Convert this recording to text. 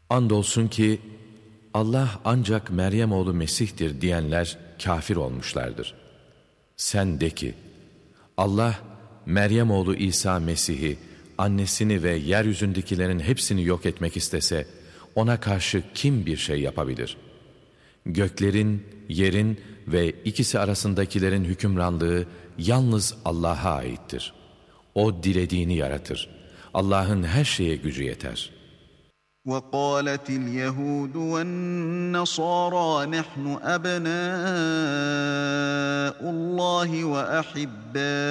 Andolsun ki Allah ancak Meryem oğlu Mesih'tir diyenler kafir olmuşlardır. Sen de ki, Allah Meryem oğlu İsa Mesih'i, annesini ve yeryüzündekilerin hepsini yok etmek istese, ona karşı kim bir şey yapabilir? Göklerin, yerin ve ikisi arasındakilerin hükümranlığı yalnız Allah'a aittir. O dilediğini yaratır. Allah'ın her şeye gücü yeter. وَقَالَتِ الْيَهُودُ وَالنَّصَارَى نَحْنُ أَبْنَاءُ اللّٰهِ وَأَحِبَّاؤُهُ